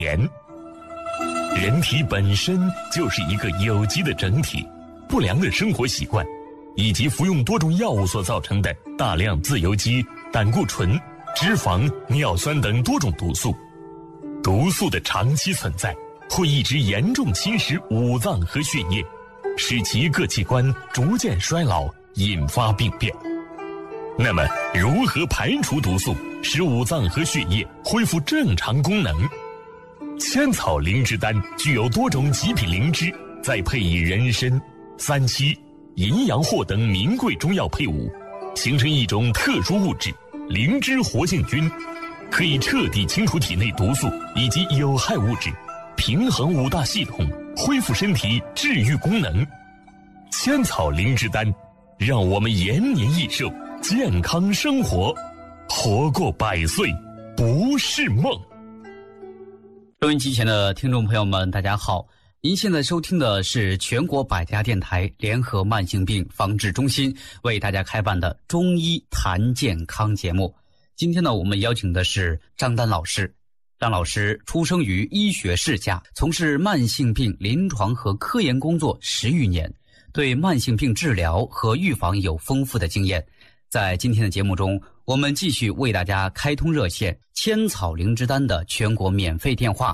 盐。人体本身就是一个有机的整体，不良的生活习惯以及服用多种药物所造成的大量自由基、胆固醇、脂肪、尿酸等多种毒素，毒素的长期存在会一直严重侵蚀五脏和血液，使其各器官逐渐衰老，引发病变。那么如何排除毒素，使五脏和血液恢复正常功能？千草灵芝丹具有多种极品灵芝，再配以人参、三七、淫羊藿等名贵中药配伍，形成一种特殊物质灵芝活性菌，可以彻底清除体内毒素以及有害物质，平衡五大系统，恢复身体治愈功能。千草灵芝丹让我们延年益寿，健康生活，活过100岁不是梦。 收音机前的听众朋友们，大家好，您现在收听的是全国百家电台联合慢性病防治中心为大家开办的中医谈健康节目。今天呢，我们邀请的是张丹老师。张老师出生于医学世家，从事慢性病临床和科研工作10余年，对慢性病治疗和预防有丰富的经验。在今天的节目中，我们继续为大家开通热线千草灵芝丹的全国免费电话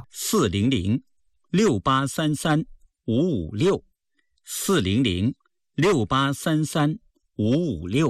400-6833-556 400-6833-556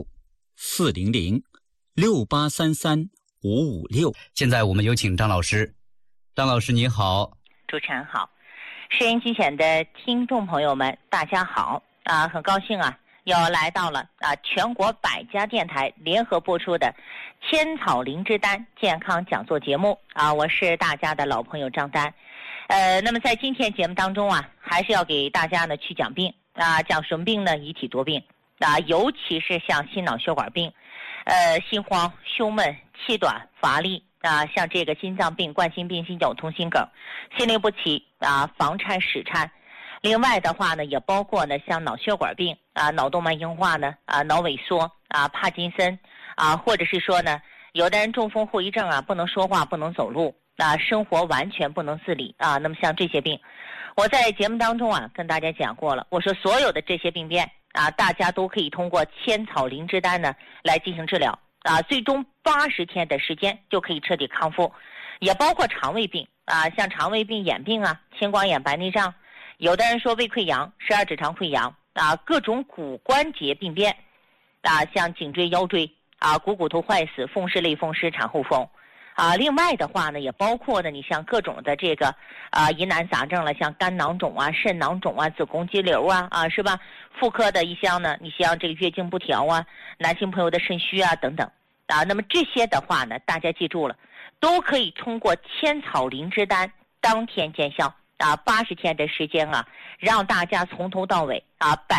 400-6833-556。 现在我们有请张老师。张老师你好。 主持人好，收音机前的听众朋友们大家好很高兴又来到了全国百家电台联合播出的千草灵芝丹健康讲座节目我是大家的老朋友张丹。那么在今天节目当中还是要给大家呢去讲病讲什么病呢？遗体多病尤其是像心脑血管病，心慌、胸闷、气短、乏力像这个心脏病、冠心病、心绞痛、心梗、心律不齐房颤、室颤。另外的话呢，也包括呢像脑血管病脑动脉硬化呢脑萎缩帕金森或者是说呢，有的人中风后遗症不能说话，不能走路生活完全不能自理那么像这些病，我在节目当中跟大家讲过了，我说所有的这些病变大家都可以通过千草灵芝丹呢来进行治疗最终80天的时间就可以彻底康复，也包括肠胃病像肠胃病、眼病青光眼、白内障，有的人说胃溃疡、12指肠溃疡各种骨关节病变像颈椎、腰椎股头坏死、风湿、类风湿、产后风另外的话呢，也包括呢你像各种的这个疑难杂症了，像肝囊肿肾囊肿子宫肌瘤是吧？妇科的一项呢，你像这个月经不调男性朋友的肾虚等等那么这些的话呢，大家记住了，都可以通过千草灵芝丹当天见效80天的时间让大家从头到尾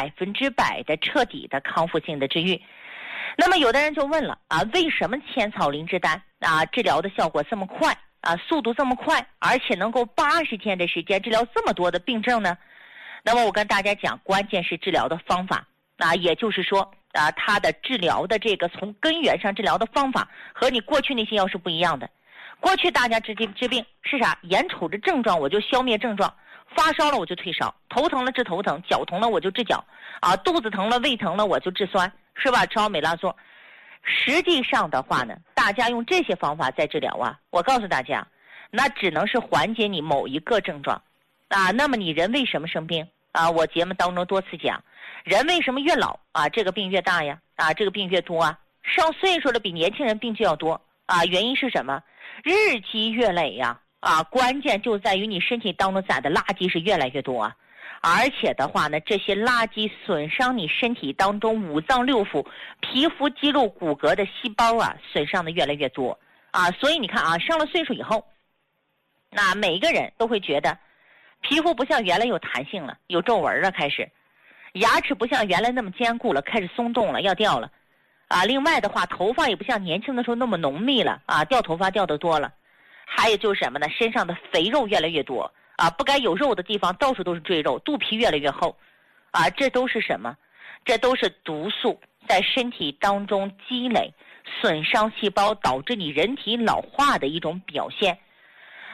100%的彻底的康复性的治愈。那么有的人就问了为什么千草灵芝丹治疗的效果这么快速度这么快，而且能够80天的时间治疗这么多的病症呢？那么我跟大家讲，关键是治疗的方法也就是说它的治疗的这个从根源上治疗的方法和你过去那些药是不一样的。过去大家治病是啥？眼瞅着症状我就消灭症状，发烧了我就退烧，头疼了治头疼，脚疼了我就治脚肚子疼了、胃疼了我就治酸，是吧？吃奥美拉唑。实际上的话呢，大家用这些方法在治疗我告诉大家，那只能是缓解你某一个症状那么你人为什么生病我节目当中多次讲，人为什么越老这个病越大呀这个病越多上岁数了比年轻人病就要多原因是什么？日积月累关键就在于你身体当中载的垃圾是越来越多而且的话呢，这些垃圾损伤你身体当中五脏六腑、皮肤、肌肉、骨骼的细胞损伤的越来越多所以你看上了岁数以后，那每一个人都会觉得皮肤不像原来有弹性了，有皱纹了，开始牙齿不像原来那么坚固了，开始松动了，要掉了另外的话，头发也不像年轻的时候那么浓密了掉头发掉得多了。还有就是什么呢？身上的肥肉越来越多不该有肉的地方到处都是赘肉，肚皮越来越厚这都是什么？这都是毒素在身体当中积累，损伤细胞，导致你人体老化的一种表现。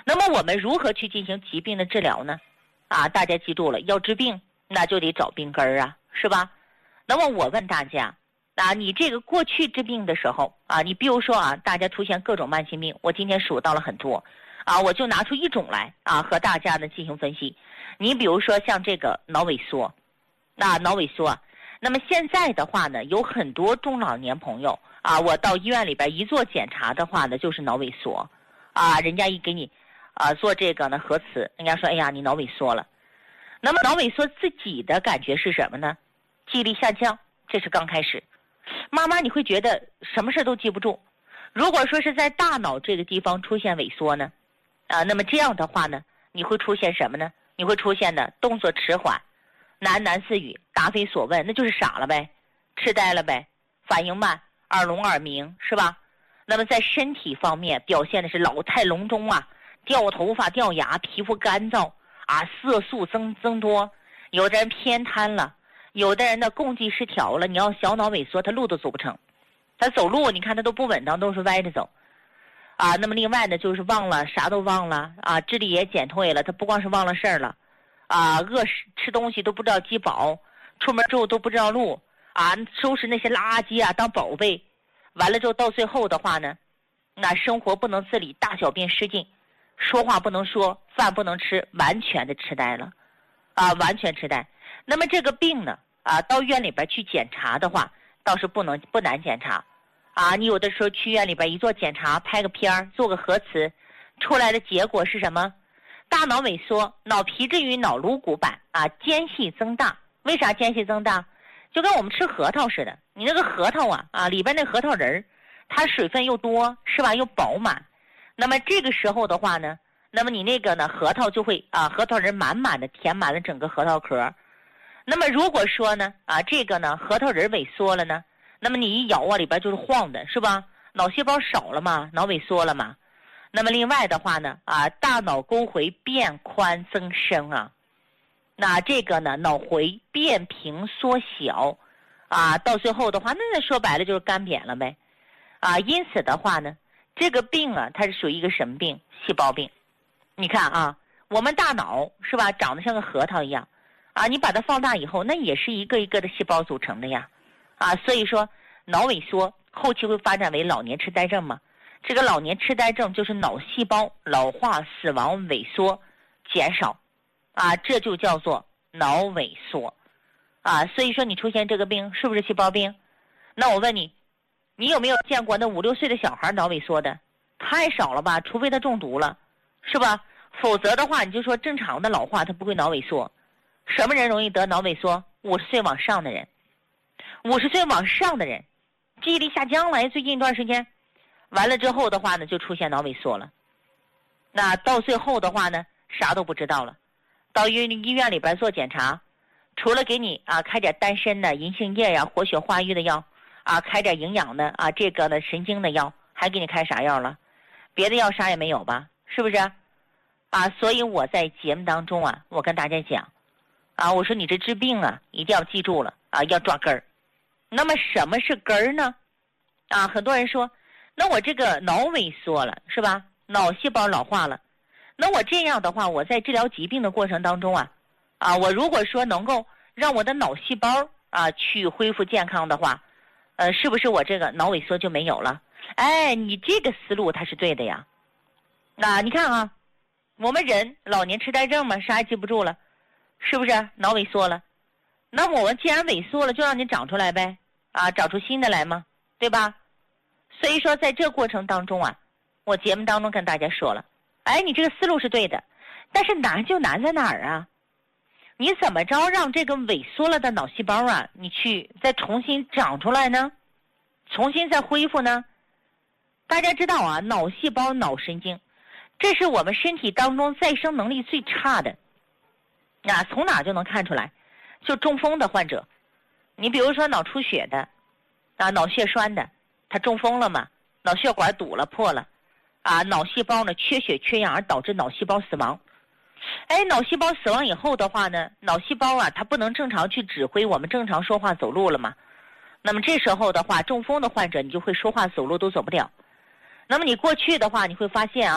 那么我们如何去进行疾病的治疗呢？大家记住了，要治病那就得找病根儿啊，是吧？那么我问大家，你这个过去治病的时候你比如说大家出现各种慢性病，我今天数到了很多我就拿出一种来和大家呢进行分析。你比如说像这个脑萎缩，脑萎缩，那么现在的话呢，有很多中老年朋友我到医院里边一做检查的话呢，就是脑萎缩人家一给你做这个呢核磁，人家说哎呀你脑萎缩了。那么脑萎缩自己的感觉是什么呢？记忆力下降，这是刚开始。慢慢你会觉得什么事都记不住。如果说是在大脑这个地方出现萎缩呢那么这样的话呢，你会出现什么呢？你会出现的动作迟缓，喃喃自语，答非所问，那就是傻了呗，痴呆了呗，反应慢，耳聋耳鸣，是吧？那么在身体方面表现的是老态龙钟掉头发掉牙，皮肤干燥色素增多，有的人偏瘫了，有的人的共济失调了。你要小脑萎缩，他路都走不成，他走路你看他都不稳当，都是歪着走那么另外呢，就是忘了，啥都忘了智力也减退了，他不光是忘了事儿了饿吃东西都不知道饥饱，出门之后都不知道路收拾那些垃圾当宝贝，完了之后到最后的话呢，那生活不能自理，大小便失禁，说话不能说，饭不能吃，完全的痴呆了完全痴呆。那么这个病呢到医院里边去检查的话，倒是不难检查你有的时候去医院里边一做检查，拍个片儿，做个核磁，出来的结果是什么？大脑萎缩，脑皮质与脑颅骨板间隙增大。为啥间隙增大？就跟我们吃核桃似的，你那个核桃里边那核桃仁儿，它水分又多，是吧？又饱满。那么这个时候的话呢，那么你那个呢核桃就会核桃仁满满的填满了整个核桃壳。那么如果说呢这个呢核桃仁萎缩了呢，那么你一咬里边就是晃的，是吧？脑细胞少了嘛，脑萎缩了嘛。那么另外的话呢大脑沟回变宽增生那这个呢脑回变平缩小到最后的话，那说白了就是干瘪了呗因此的话呢，这个病它是属于一个什么病？细胞病。你看我们大脑是吧，长得像个核桃一样你把它放大以后，那也是一个一个的细胞组成的呀所以说脑萎缩后期会发展为老年痴呆症嘛。这个老年痴呆症就是脑细胞老化、死亡、萎缩、减少这就叫做脑萎缩所以说你出现这个病是不是细胞病？那我问你，你有没有见过那5、6岁的小孩脑萎缩的？太少了吧，除非他中毒了，是吧？否则的话你就说正常的老化他不会脑萎缩。什么人容易得脑萎缩？50岁往上的人。50岁往上的人记忆力下降了，最近一段时间完了之后的话呢，就出现脑萎缩了。那到最后的话呢，啥都不知道了。到医院里边做检查，除了给你开点丹参的银杏叶呀、活血化瘀的药开点营养的这个呢神经的药，还给你开啥药了？别的药啥也没有吧？是不是所以我在节目当中我跟大家讲我说你这治病一定要记住了要抓根儿。那么什么是根儿呢？很多人说，那我这个脑萎缩了，是吧？脑细胞老化了，那我这样的话，我在治疗疾病的过程当中我如果说能够让我的脑细胞去恢复健康的话，是不是我这个脑萎缩就没有了？哎，你这个思路它是对的呀。那你看我们人老年痴呆症嘛，啥也记不住了，是不是脑萎缩了？那我们既然萎缩了，就让你长出来呗长出新的来嘛，对吧？所以说在这过程当中我节目当中跟大家说了，哎，你这个思路是对的，但是难就难在哪儿你怎么着让这个萎缩了的脑细胞你去再重新长出来呢？重新再恢复呢？大家知道脑细胞、脑神经，这是我们身体当中再生能力最差的。从哪就能看出来？就中风的患者，你比如说脑出血的脑血栓的，他中风了嘛，脑血管堵了破了脑细胞呢缺血缺氧而导致脑细胞死亡。脑细胞死亡以后的话呢，脑细胞它不能正常去指挥我们正常说话走路了嘛。那么这时候的话，中风的患者你就会说话走路都走不了。那么你过去的话，你会发现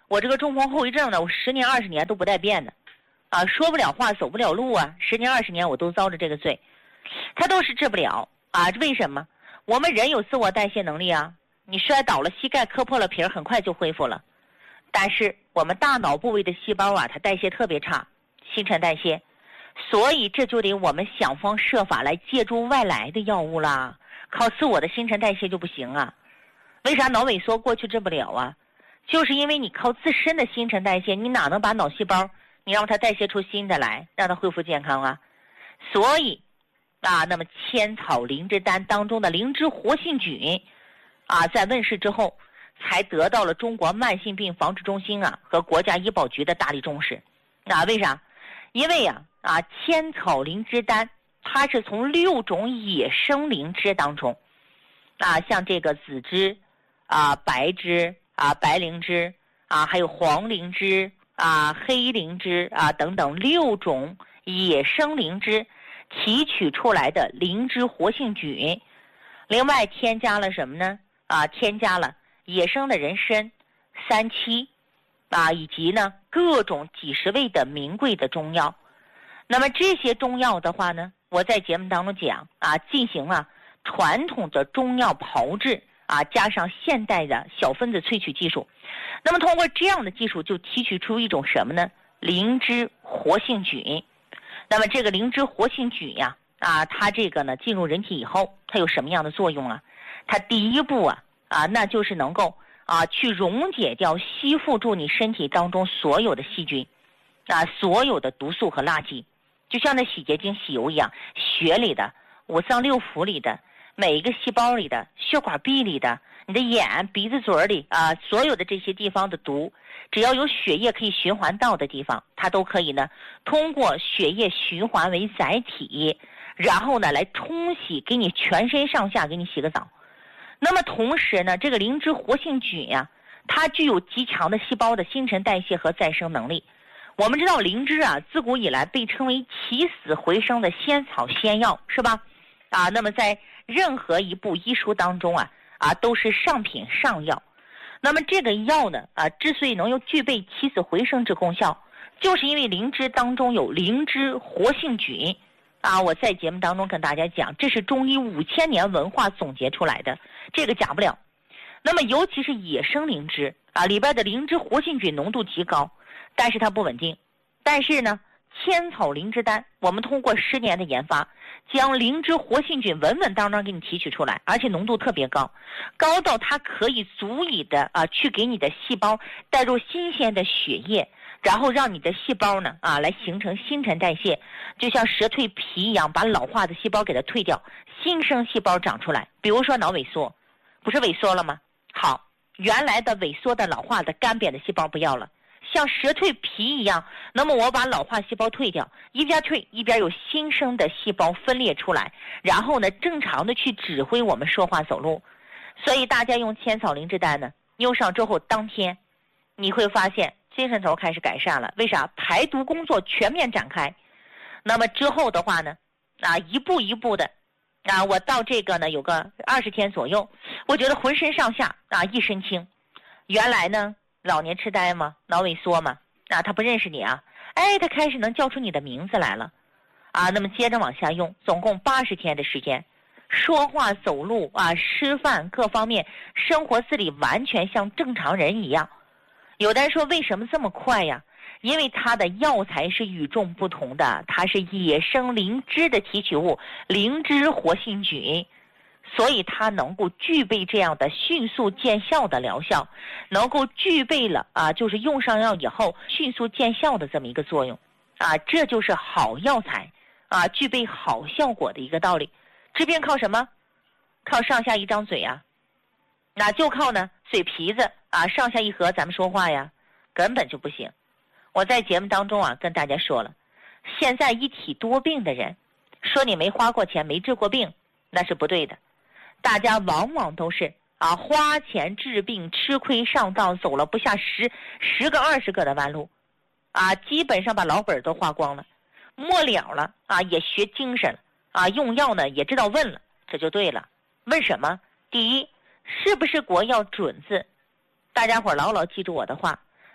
我这个中风后遗症呢，我10年20年都不带变的，啊，说不了话，走不了路啊，10年20年我都遭着这个罪，它都是治不了啊。为什么？我们人有自我代谢能力啊，你摔倒了，膝盖磕破了皮儿，很快就恢复了。但是我们大脑部位的细胞啊，它代谢特别差，新陈代谢，所以这就得我们想方设法来借助外来的药物啦，靠自我的新陈代谢就不行啊。为啥脑萎缩过去治不了啊？就是因为你靠自身的新陈代谢，你哪能把脑细胞你让它代谢出新的来，让它恢复健康啊？所以啊，那么千草灵芝丹当中的灵芝活性菌啊，在问世之后，才得到了中国慢性病防治中心啊和国家医保局的大力重视。啊，为啥？因为千草灵芝丹它是从6种野生灵芝当中啊，像这个紫芝啊、白芝啊、白灵芝啊，还有黄灵芝啊、黑灵芝啊等等6种野生灵芝提取出来的灵芝活性菌，另外添加了什么呢？啊，添加了野生的人参、三七啊，以及呢各种几十味的名贵的中药。那么这些中药的话呢，我在节目当中讲啊，进行传统的中药炮制啊，加上现代的小分子萃取技术。那么通过这样的技术，就提取出一种什么呢？灵芝活性菌。那么这个灵芝活性菌呀，它这个呢进入人体以后，它有什么样的作用啊？它第一步那就是能够去溶解掉、吸附住你身体当中所有的细菌所有的毒素和垃圾，就像那洗洁精洗油一样，血里的、五脏六腑里的、每一个细胞里的、血管壁里的、你的眼、鼻子、嘴里所有的这些地方的毒，只要有血液可以循环到的地方，它都可以呢通过血液循环为载体，然后呢来冲洗，给你全身上下给你洗个澡。那么同时呢，这个灵芝活性菌它具有极强的细胞的新陈代谢和再生能力。我们知道灵芝自古以来被称为起死回生的仙草仙药，是吧？那么在任何一部医书当中都是上品上药。那么这个药呢之所以能够具备起死回生之功效，就是因为灵芝当中有灵芝活性菌我在节目当中跟大家讲，这是中医5000年文化总结出来的，这个假不了。那么尤其是野生灵芝里边的灵芝活性菌浓度极高，但是它不稳定。但是呢，千草灵芝丹我们通过10年的研发，将灵芝活性菌稳稳当当给你提取出来，而且浓度特别高，高到它可以足以的去给你的细胞带入新鲜的血液，然后让你的细胞呢来形成新陈代谢，就像蛇蜕皮一样，把老化的细胞给它退掉，新生细胞长出来。比如说脑萎缩，不是萎缩了吗？好，原来的萎缩的老化的干瘪的细胞不要了，像蛇蜕皮一样，那么我把老化细胞退掉，一边退一边有新生的细胞分裂出来，然后呢正常的去指挥我们说话走路。所以大家用千草灵芝丹呢，用上之后当天你会发现精神头开始改善了。为啥？排毒工作全面展开。那么之后的话呢一步一步的我到这个呢有个20天左右，我觉得浑身上下一身轻。原来呢老年痴呆嘛，脑萎缩嘛他不认识你他开始能叫出你的名字来了那么接着往下用，总共80天的时间，说话走路吃饭各方面生活自理完全像正常人一样。有的人说为什么这么快呀？因为它的药材是与众不同的，它是野生灵芝的提取物，灵芝活性菌，所以它能够具备这样的迅速见效的疗效，能够具备了就是用上药以后迅速见效的这么一个作用这就是好药材具备好效果的一个道理。治病靠什么？靠上下一张嘴那就靠呢嘴皮子上下一合咱们说话呀，根本就不行。我在节目当中跟大家说了，现在一体多病的人说你没花过钱没治过病，那是不对的。大家往往都是花钱治病，吃亏上当，走了不下10个20个的弯路基本上把老本都花光了，末了了也学精神了用药呢也知道问了，这就对了。问什么？第一，是不是国药准字？大家伙牢牢记住我的话，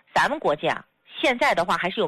咱们国家现在的话还是有